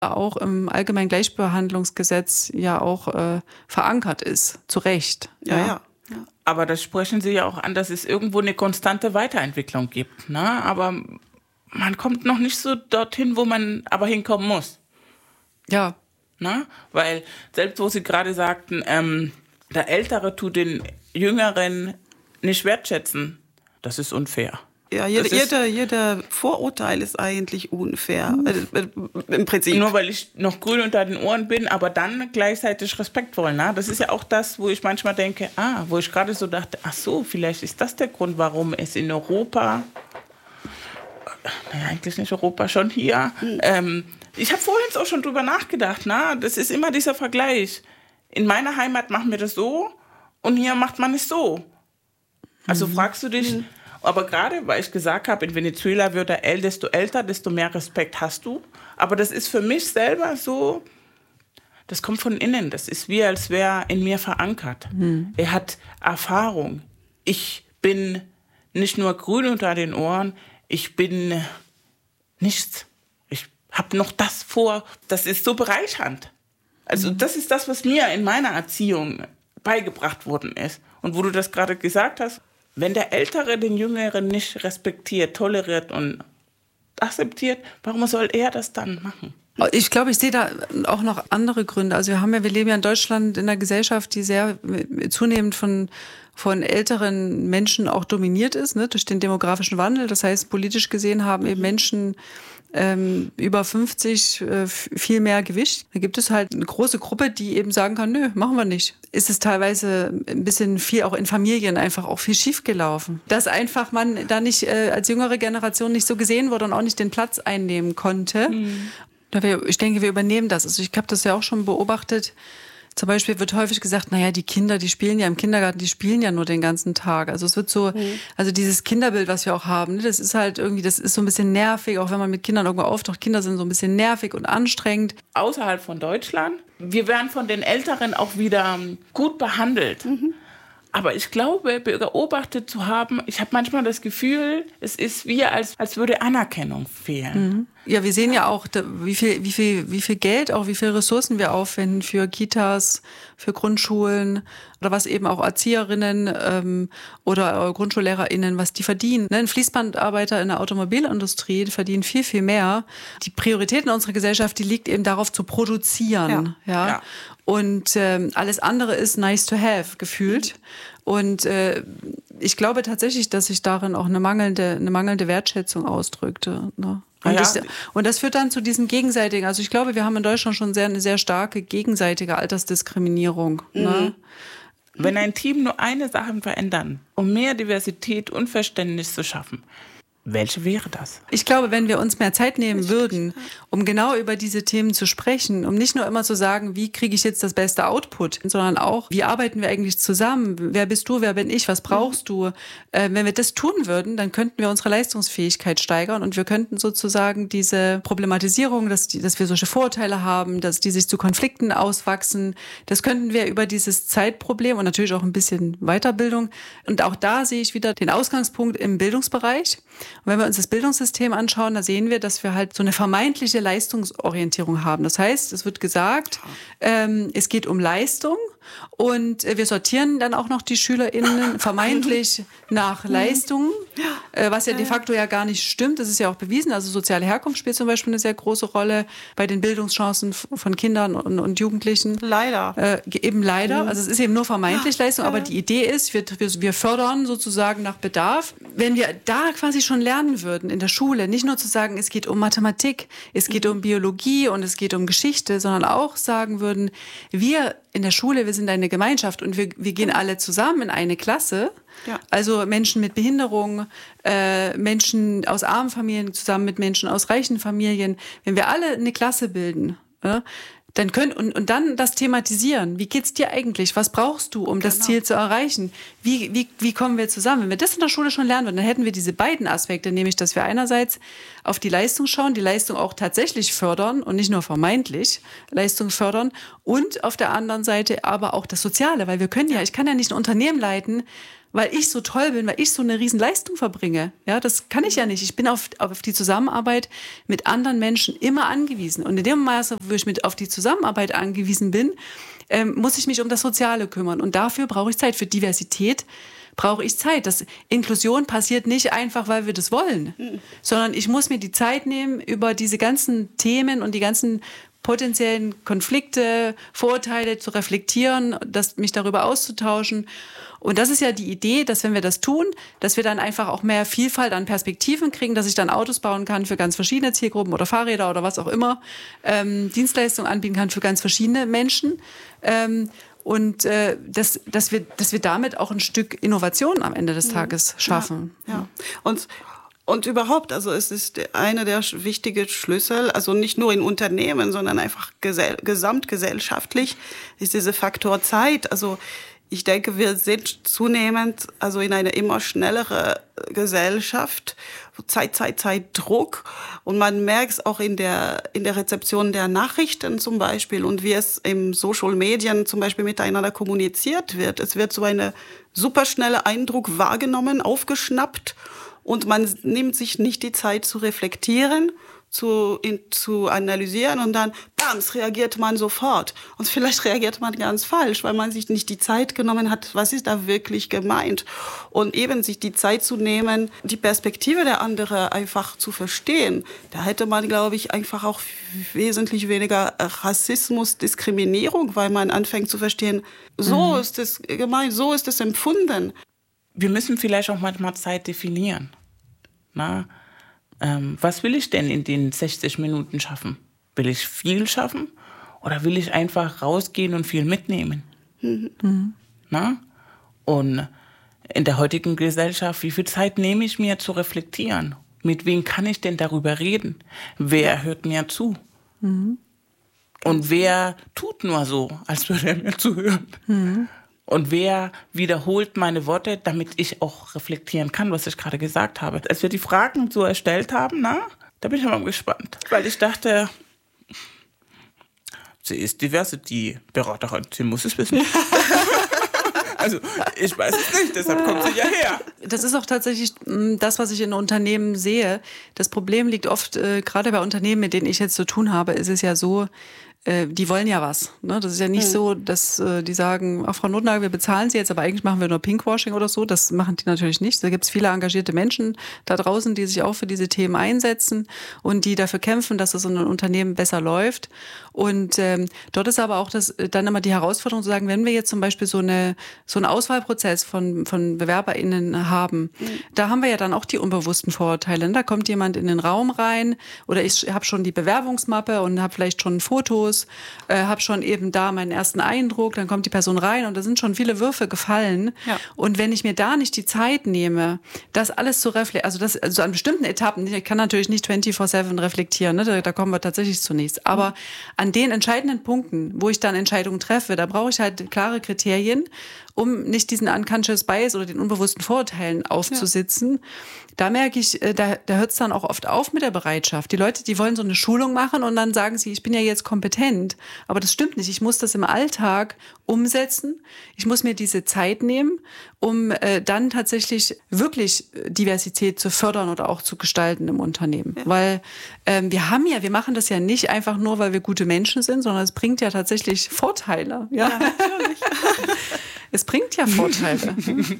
auch im Allgemeinen Gleichbehandlungsgesetz ja auch verankert ist, zu Recht. Ja. Aber das sprechen Sie ja auch an, dass es irgendwo eine konstante Weiterentwicklung gibt. Ne? Aber man kommt noch nicht so dorthin, wo man aber hinkommen muss. Ja. Ne? Weil selbst wo Sie gerade sagten, der Ältere tut den Jüngeren nicht wertschätzen, das ist unfair. Ja, jeder Vorurteil ist eigentlich unfair, im Prinzip. Nur weil ich noch grün unter den Ohren bin, aber dann gleichzeitig respektvoll. Ne? Das ist ja auch das, wo ich manchmal denke, wo ich gerade so dachte, ach so, vielleicht ist das der Grund, warum es in Europa, eigentlich nicht Europa, schon hier, ich habe vorhin auch schon drüber nachgedacht, das ist immer dieser Vergleich. In meiner Heimat machen wir das so und hier macht man es so. Also fragst du dich... Aber gerade, weil ich gesagt habe, in Venezuela wird desto älter, desto mehr Respekt hast du. Aber das ist für mich selber so, das kommt von innen. Das ist wie, als wäre in mir verankert. Er hat Erfahrung. Ich bin nicht nur grün unter den Ohren, ich bin nichts. Ich habe noch das vor. Das ist so bereichernd. Also das ist das, was mir in meiner Erziehung beigebracht worden ist. Und wo du das gerade gesagt hast, wenn der Ältere den Jüngeren nicht respektiert, toleriert und akzeptiert, warum soll er das dann machen? Ich glaube, ich sehe da auch noch andere Gründe. Also wir leben ja in Deutschland in einer Gesellschaft, die sehr zunehmend von älteren Menschen auch dominiert ist, ne, durch den demografischen Wandel. Das heißt, politisch gesehen haben eben Menschen über 50 viel mehr Gewicht. Da gibt es halt eine große Gruppe, die eben sagen kann, nö, machen wir nicht. Ist es teilweise ein bisschen viel auch in Familien einfach auch viel schief gelaufen. Dass einfach man da nicht als jüngere Generation nicht so gesehen wurde und auch nicht den Platz einnehmen konnte. Ich denke, wir übernehmen das. Also ich habe das ja auch schon beobachtet. Zum Beispiel wird häufig gesagt, naja, die Kinder, die spielen ja im Kindergarten, die spielen ja nur den ganzen Tag. Also es wird so, also dieses Kinderbild, was wir auch haben, ne, das ist halt irgendwie, das ist so ein bisschen nervig, auch wenn man mit Kindern irgendwo auftaucht. Kinder sind so ein bisschen nervig und anstrengend. Außerhalb von Deutschland, wir werden von den Älteren auch wieder gut behandelt. Aber ich glaube, beobachtet zu haben, ich habe manchmal das Gefühl, es ist wie, als würde Anerkennung fehlen. Ja, wir sehen ja auch, wie viel Geld, auch wie viel Ressourcen wir aufwenden für Kitas, für Grundschulen oder was eben auch Erzieherinnen oder GrundschullehrerInnen, was die verdienen. Ein Fließbandarbeiter in der Automobilindustrie verdienen viel, viel mehr. Die Priorität in unserer Gesellschaft, die liegt eben darauf zu produzieren. Ja. Und alles andere ist nice to have, gefühlt. Und ich glaube tatsächlich, dass sich darin auch eine mangelnde Wertschätzung ausdrückte. Ne? Und das führt dann zu diesem gegenseitigen, also ich glaube, wir haben in Deutschland schon eine sehr starke gegenseitige Altersdiskriminierung. Ne? Wenn ein Team nur eine Sache verändern, um mehr Diversität und Verständnis zu schaffen, welche wäre das? Ich glaube, wenn wir uns mehr Zeit nehmen würden, um genau über diese Themen zu sprechen, um nicht nur immer zu sagen, wie kriege ich jetzt das beste Output, sondern auch, wie arbeiten wir eigentlich zusammen? Wer bist du, wer bin ich, was brauchst du? Wenn wir das tun würden, dann könnten wir unsere Leistungsfähigkeit steigern und wir könnten sozusagen diese Problematisierung, dass wir solche Vorurteile haben, dass die sich zu Konflikten auswachsen, das könnten wir über dieses Zeitproblem und natürlich auch ein bisschen Weiterbildung. Und auch da sehe ich wieder den Ausgangspunkt im Bildungsbereich. Und wenn wir uns das Bildungssystem anschauen, da sehen wir, dass wir halt so eine vermeintliche Leistungsorientierung haben. Das heißt, es wird gesagt, es geht um Leistung und wir sortieren dann auch noch die SchülerInnen vermeintlich nach Leistungen, was ja de facto ja gar nicht stimmt. Das ist ja auch bewiesen. Also soziale Herkunft spielt zum Beispiel eine sehr große Rolle bei den Bildungschancen von Kindern und Jugendlichen. Leider. Eben leider. Also es ist eben nur vermeintlich Leistung, aber die Idee ist, wir fördern sozusagen nach Bedarf. Wenn wir da quasi schon lernen würden in der Schule, nicht nur zu sagen, es geht um Mathematik, es geht um Biologie und es geht um Geschichte, sondern auch sagen würden, wir in der Schule, wir sind eine Gemeinschaft und wir gehen alle zusammen in eine Klasse. Ja. Also Menschen mit Behinderung, Menschen aus armen Familien zusammen mit Menschen aus reichen Familien. Wenn wir alle eine Klasse bilden, dann und dann das thematisieren. Wie geht's dir eigentlich? Was brauchst du, um das Ziel zu erreichen? Wie kommen wir zusammen? Wenn wir das in der Schule schon lernen würden, dann hätten wir diese beiden Aspekte, nämlich, dass wir einerseits auf die Leistung schauen, die Leistung auch tatsächlich fördern und nicht nur vermeintlich Leistung fördern und auf der anderen Seite aber auch das Soziale, weil ich kann ja nicht ein Unternehmen leiten, weil ich so toll bin, weil ich so eine riesen Leistung verbringe. Ja, das kann ich ja nicht. Ich bin auf die Zusammenarbeit mit anderen Menschen immer angewiesen. Und in dem Maße, wo ich auf die Zusammenarbeit angewiesen bin, muss ich mich um das Soziale kümmern. Und dafür brauche ich Zeit. Für Diversität brauche ich Zeit. Inklusion passiert nicht einfach, weil wir das wollen, sondern ich muss mir die Zeit nehmen, über diese ganzen Themen und die ganzen potenziellen Konflikte, Vorurteile zu reflektieren, mich darüber auszutauschen. Und das ist ja die Idee, dass wenn wir das tun, dass wir dann einfach auch mehr Vielfalt an Perspektiven kriegen, dass ich dann Autos bauen kann für ganz verschiedene Zielgruppen oder Fahrräder oder was auch immer, Dienstleistungen anbieten kann für ganz verschiedene Menschen. Dass wir damit auch ein Stück Innovation am Ende des Tages schaffen. Ja. Und überhaupt, also es ist einer der wichtigen Schlüssel, also nicht nur in Unternehmen, sondern einfach gesamtgesellschaftlich, ist dieser Faktor Zeit. Also ich denke, wir sind zunehmend also in einer immer schnellere Gesellschaft, Zeitdruck. Und man merkt es auch in der Rezeption der Nachrichten zum Beispiel und wie es im Social Medien zum Beispiel miteinander kommuniziert wird. Es wird so eine superschnelle Eindruck wahrgenommen, aufgeschnappt und man nimmt sich nicht die Zeit zu reflektieren, zu analysieren und dann, bams, reagiert man sofort. Und vielleicht reagiert man ganz falsch, weil man sich nicht die Zeit genommen hat, was ist da wirklich gemeint. Und eben sich die Zeit zu nehmen, die Perspektive der anderen einfach zu verstehen. Da hätte man, glaube ich, einfach auch wesentlich weniger Rassismus, Diskriminierung, weil man anfängt zu verstehen, so ist es gemeint, so ist es empfunden. Wir müssen vielleicht auch manchmal Zeit definieren. Was will ich denn in den 60 Minuten schaffen? Will ich viel schaffen oder will ich einfach rausgehen und viel mitnehmen? Und in der heutigen Gesellschaft, wie viel Zeit nehme ich mir zu reflektieren? Mit wem kann ich denn darüber reden? Wer hört mir zu? Und wer tut nur so, als würde er mir zuhören? Und wer wiederholt meine Worte, damit ich auch reflektieren kann, was ich gerade gesagt habe. Als wir die Fragen so erstellt haben, da bin ich mal gespannt. Weil ich dachte, sie ist Diversity-Beraterin, sie muss es wissen. Also ich weiß es nicht, deshalb kommt sie ja her. Das ist auch tatsächlich das, was ich in Unternehmen sehe. Das Problem liegt oft, gerade bei Unternehmen, mit denen ich jetzt zu tun habe, ist es ja so, die wollen ja was. Ne? Das ist ja nicht so, dass die sagen, Frau Nothnagel, wir bezahlen Sie jetzt, aber eigentlich machen wir nur Pinkwashing oder so. Das machen die natürlich nicht. Da gibt es viele engagierte Menschen da draußen, die sich auch für diese Themen einsetzen und die dafür kämpfen, dass es in einem Unternehmen besser läuft. Und dort ist aber auch dann immer die Herausforderung zu sagen, wenn wir jetzt zum Beispiel so einen Auswahlprozess von BewerberInnen haben, da haben wir ja dann auch die unbewussten Vorurteile. Da kommt jemand in den Raum rein oder ich habe schon die Bewerbungsmappe und habe vielleicht schon Fotos, habe schon eben da meinen ersten Eindruck, dann kommt die Person rein und da sind schon viele Würfe gefallen. Ja. Und wenn ich mir da nicht die Zeit nehme, das alles zu reflektieren, also an bestimmten Etappen, ich kann natürlich nicht 24/7 reflektieren, ne? Da kommen wir tatsächlich zunächst, aber an den entscheidenden Punkten, wo ich dann Entscheidungen treffe, da brauche ich halt klare Kriterien, um nicht diesen unconscious bias oder den unbewussten Vorurteilen aufzusitzen. Ja. Da merke ich, da hört es dann auch oft auf mit der Bereitschaft. Die Leute, die wollen so eine Schulung machen und dann sagen sie, ich bin ja jetzt kompetent. Aber das stimmt nicht. Ich muss das im Alltag umsetzen. Ich muss mir diese Zeit nehmen, um dann tatsächlich wirklich Diversität zu fördern oder auch zu gestalten im Unternehmen. Ja. Weil wir machen das ja nicht einfach nur, weil wir gute Menschen sind, sondern es bringt ja tatsächlich Vorteile. Ja, natürlich. Es bringt ja Vorteile.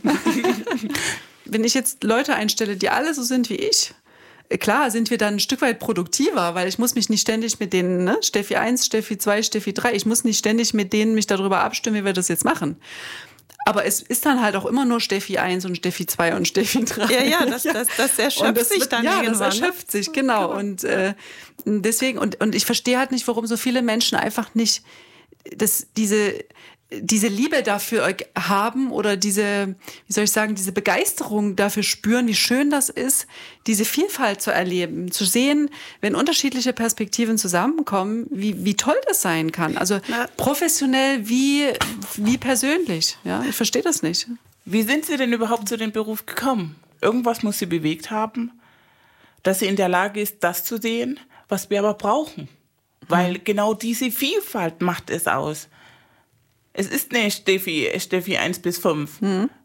Wenn ich jetzt Leute einstelle, die alle so sind wie ich, klar sind wir dann ein Stück weit produktiver, weil ich muss mich nicht ständig mit denen, Steffi 1, Steffi 2, Steffi 3, ich muss nicht ständig mit denen mich darüber abstimmen, wie wir das jetzt machen. Aber es ist dann halt auch immer nur Steffi 1 und Steffi 2 und Steffi 3. Ja, das erschöpft sich dann irgendwann. Ja, das erschöpft sich, genau. Und deswegen, und ich verstehe halt nicht, warum so viele Menschen einfach nicht diese Liebe dafür haben oder diese Begeisterung dafür spüren, wie schön das ist, diese Vielfalt zu erleben, zu sehen, wenn unterschiedliche Perspektiven zusammenkommen, wie toll das sein kann. Also professionell wie persönlich. Ja, ich verstehe das nicht. Wie sind Sie denn überhaupt zu dem Beruf gekommen? Irgendwas muss Sie bewegt haben, dass sie in der Lage ist, das zu sehen, was wir aber brauchen. Weil genau diese Vielfalt macht es aus. Es ist nicht Steffi 1 bis 5.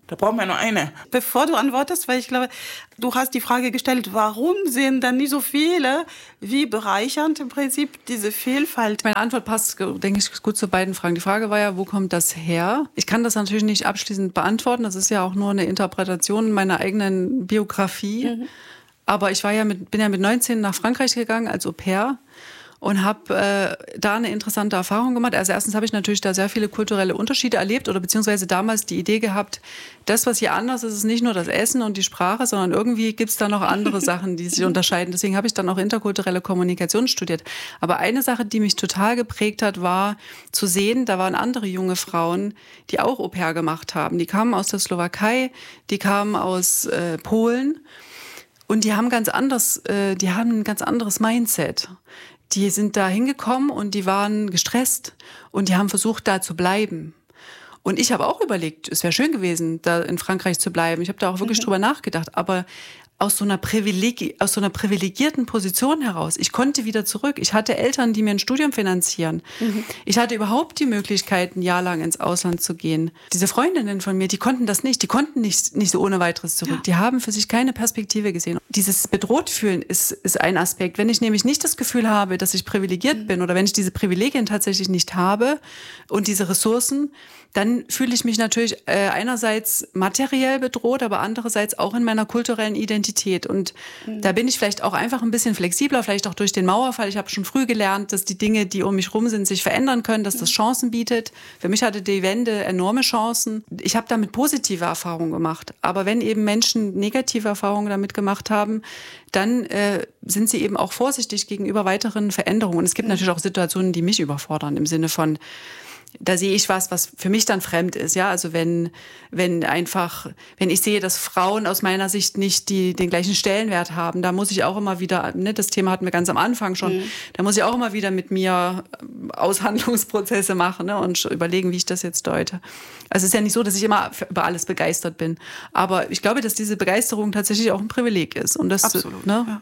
Da brauchen wir nur eine. Bevor du antwortest, weil ich glaube, du hast die Frage gestellt, warum sehen dann nicht so viele, wie bereichernd im Prinzip diese Vielfalt? Meine Antwort passt, denke ich, gut zu beiden Fragen. Die Frage war ja, wo kommt das her? Ich kann das natürlich nicht abschließend beantworten. Das ist ja auch nur eine Interpretation meiner eigenen Biografie. Aber ich bin ja mit 19 nach Frankreich gegangen als Au-pair. Und habe da eine interessante Erfahrung gemacht. Also erstens habe ich natürlich da sehr viele kulturelle Unterschiede erlebt oder beziehungsweise damals die Idee gehabt, das, was hier anders ist, ist nicht nur das Essen und die Sprache, sondern irgendwie gibt es da noch andere Sachen, die sich unterscheiden. Deswegen habe ich dann auch interkulturelle Kommunikation studiert. Aber eine Sache, die mich total geprägt hat, war zu sehen, da waren andere junge Frauen, die auch Au-pair gemacht haben. Die kamen aus der Slowakei, die kamen aus Polen und die haben ein ganz anderes Mindset. Die sind da hingekommen und die waren gestresst und die haben versucht, da zu bleiben. Und ich habe auch überlegt, es wäre schön gewesen, da in Frankreich zu bleiben. Ich habe da auch wirklich drüber nachgedacht. Aber aus so einer privilegierten Position heraus. Ich konnte wieder zurück. Ich hatte Eltern, die mir ein Studium finanzieren. Ich hatte überhaupt die Möglichkeit, ein Jahr lang ins Ausland zu gehen. Diese Freundinnen von mir, die konnten das nicht. Die konnten nicht so ohne weiteres zurück. Ja. Die haben für sich keine Perspektive gesehen. Dieses bedroht fühlen ist ein Aspekt. Wenn ich nämlich nicht das Gefühl habe, dass ich privilegiert bin oder wenn ich diese Privilegien tatsächlich nicht habe und diese Ressourcen, dann fühle ich mich natürlich einerseits materiell bedroht, aber andererseits auch in meiner kulturellen Identität. Und da bin ich vielleicht auch einfach ein bisschen flexibler, vielleicht auch durch den Mauerfall. Ich habe schon früh gelernt, dass die Dinge, die um mich rum sind, sich verändern können, dass das Chancen bietet. Für mich hatte die Wende enorme Chancen. Ich habe damit positive Erfahrungen gemacht. Aber wenn eben Menschen negative Erfahrungen damit gemacht haben, dann sind sie eben auch vorsichtig gegenüber weiteren Veränderungen. Und es gibt natürlich auch Situationen, die mich überfordern, im Sinne von, da sehe ich was für mich dann fremd ist, ja. Also wenn ich sehe, dass Frauen aus meiner Sicht nicht den gleichen Stellenwert haben, da muss ich auch immer wieder, das Thema hatten wir ganz am Anfang schon, da muss ich auch immer wieder mit mir Aushandlungsprozesse machen, und überlegen, wie ich das jetzt deute. Also es ist ja nicht so, dass ich immer über alles begeistert bin. Aber ich glaube, dass diese Begeisterung tatsächlich auch ein Privileg ist. Und das, absolut, ja.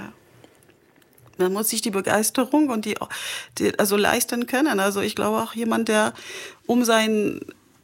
Man muss sich die Begeisterung und die also leisten können. Also ich glaube auch jemand, der um seine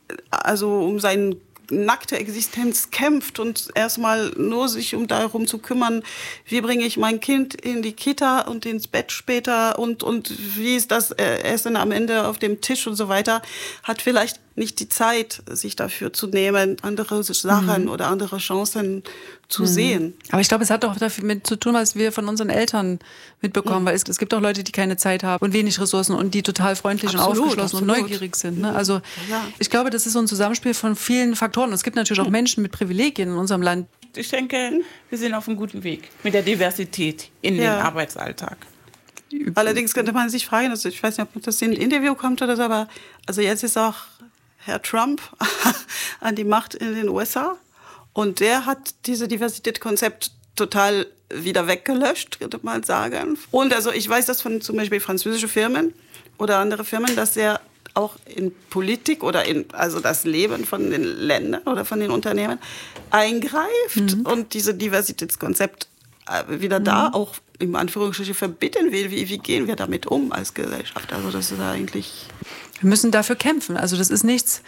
nackte Existenz kämpft und erstmal nur sich darum zu kümmern, wie bringe ich mein Kind in die Kita und ins Bett später und wie ist das Essen am Ende auf dem Tisch und so weiter, hat vielleicht nicht die Zeit, sich dafür zu nehmen, andere Sachen oder andere Chancen zu sehen. Aber ich glaube, es hat doch damit zu tun, was wir von unseren Eltern mitbekommen, weil es gibt auch Leute, die keine Zeit haben und wenig Ressourcen und die total freundlich und aufgeschlossen und neugierig sind. Ne? Also ich glaube, das ist so ein Zusammenspiel von vielen Faktoren. Und es gibt natürlich auch Menschen mit Privilegien in unserem Land. Ich denke, wir sind auf einem guten Weg mit der Diversität in den Arbeitsalltag. Allerdings könnte man sich fragen, also ich weiß nicht, ob das in ein Interview kommt oder so, aber also jetzt ist auch Herr Trump an die Macht in den USA und der hat dieses Diversitätskonzept total wieder weggelöscht, könnte man sagen. Und also ich weiß das von zum Beispiel französischen Firmen oder andere Firmen, dass er auch in Politik oder also das Leben von den Ländern oder von den Unternehmen eingreift und dieses Diversitätskonzept wieder da auch im Anführungsstrichen verbieten will. Wie gehen wir damit um als Gesellschaft? Also das ist eigentlich... Wir müssen dafür kämpfen. Also das ist nichts,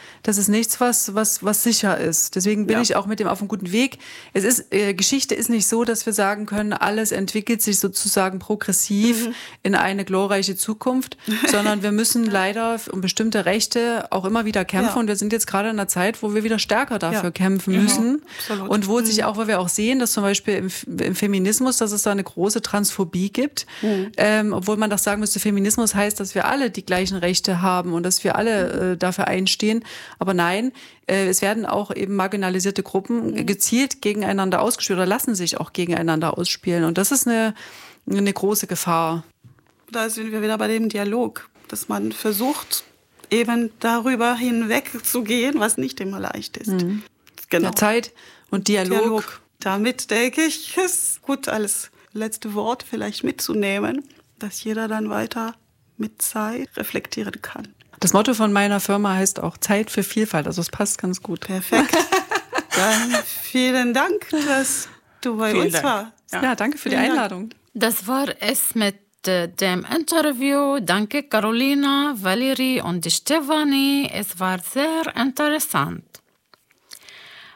was sicher ist. Deswegen bin ich auch mit dem auf einem guten Weg. Geschichte ist nicht so, dass wir sagen können, alles entwickelt sich sozusagen progressiv in eine glorreiche Zukunft, sondern wir müssen leider um bestimmte Rechte auch immer wieder kämpfen. Und wir sind jetzt gerade in einer Zeit, wo wir wieder stärker dafür kämpfen müssen. Und wo wir auch sehen, dass zum Beispiel im Feminismus, dass es da eine große Transphobie gibt. Obwohl man doch sagen müsste, Feminismus heißt, dass wir alle die gleichen Rechte haben und dass wir alle dafür einstehen. Aber nein, es werden auch eben marginalisierte Gruppen gezielt gegeneinander ausgespielt oder lassen sich auch gegeneinander ausspielen. Und das ist eine große Gefahr. Da sind wir wieder bei dem Dialog, dass man versucht, eben darüber hinwegzugehen, was nicht immer leicht ist. Genau. Der Zeit und Dialog. Damit, denke ich, ist gut, als letzte Wort vielleicht mitzunehmen, dass jeder dann weiter mit Zeit reflektieren kann. Das Motto von meiner Firma heißt auch Zeit für Vielfalt, also es passt ganz gut. Perfekt. Dann vielen Dank, dass du bei uns warst. Ja, danke für die Einladung. Das war es mit dem Interview. Danke Carolina, Valerie und Stefanie. Es war sehr interessant.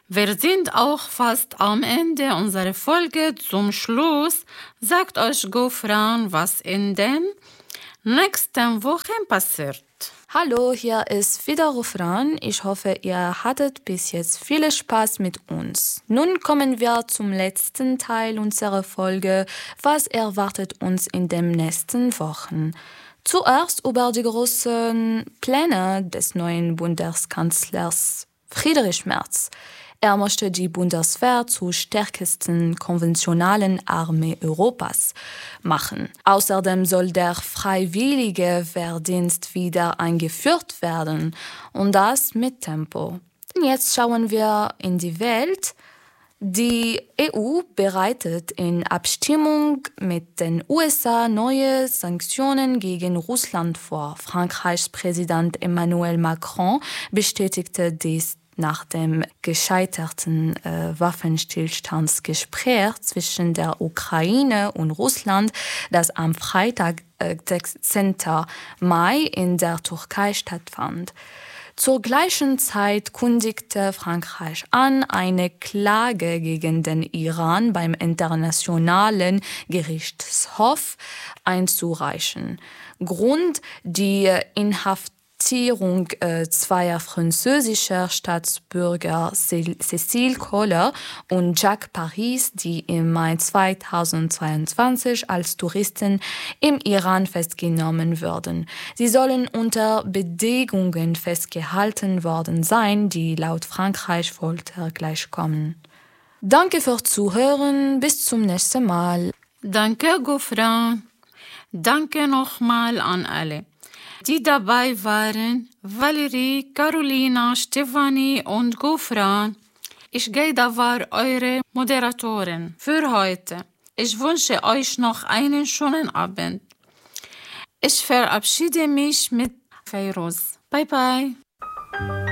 Wir sind auch fast am Ende unserer Folge. Zum Schluss sagt euch Gofran, was in den nächsten Wochen passiert. Hallo, hier ist wieder Gofran. Ich hoffe, ihr hattet bis jetzt viel Spaß mit uns. Nun kommen wir zum letzten Teil unserer Folge. Was erwartet uns in den nächsten Wochen? Zuerst über die großen Pläne des neuen Bundeskanzlers Friedrich Merz. Er möchte die Bundeswehr zur stärksten konventionalen Armee Europas machen. Außerdem soll der freiwillige Wehrdienst wieder eingeführt werden und das mit Tempo. Jetzt schauen wir in die Welt. Die EU bereitet in Abstimmung mit den USA neue Sanktionen gegen Russland vor. Frankreichs Präsident Emmanuel Macron bestätigte dies nach dem gescheiterten Waffenstillstandsgespräch zwischen der Ukraine und Russland, das am Freitag, 10. Mai in der Türkei stattfand. Zur gleichen Zeit kündigte Frankreich an, eine Klage gegen den Iran beim Internationalen Gerichtshof einzureichen. Grund: die Inhaftierung zweier französischer Staatsbürger Cécile Kohler und Jacques Paris, die im Mai 2022 als Touristen im Iran festgenommen wurden. Sie sollen unter Bedingungen festgehalten worden sein, die laut Frankreich Folter gleichkommen. Danke fürs Zuhören, bis zum nächsten Mal. Danke, Gofran. Danke nochmal an alle, die dabei waren: Valerie, Carolina, Stefanie und Gofran. Ich Geida war eure Moderatorin für heute. Ich wünsche euch noch einen schönen Abend. Ich verabschiede mich mit Feiruz. Bye bye.